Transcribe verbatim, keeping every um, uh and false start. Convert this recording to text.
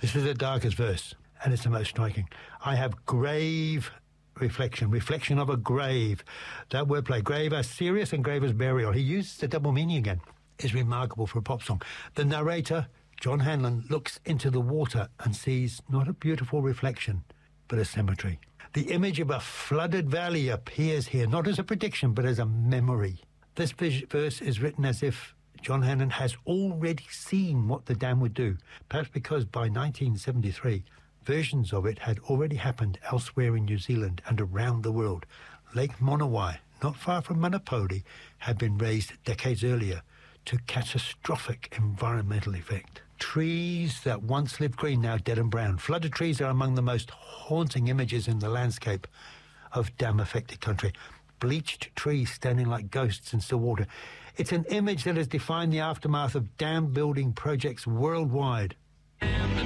This is the darkest verse, and it's the most striking. I have grave reflection, reflection of a grave. That wordplay, grave as serious and grave as burial. He uses the double meaning again. It's remarkable for a pop song. The narrator, John Hanlon, looks into the water and sees not a beautiful reflection, but a cemetery. The image of a flooded valley appears here, not as a prediction, but as a memory. This verse is written as if John Hanlon has already seen what the dam would do, perhaps because by nineteen seventy-three, versions of it had already happened elsewhere in New Zealand and around the world. Lake Monowai, not far from Manapodi, had been raised decades earlier to catastrophic environmental effect. Trees that once lived green, now dead and brown. Flooded trees are among the most haunting images in the landscape of dam-affected country. Bleached trees standing like ghosts in still water. It's an image that has defined the aftermath of dam building projects worldwide.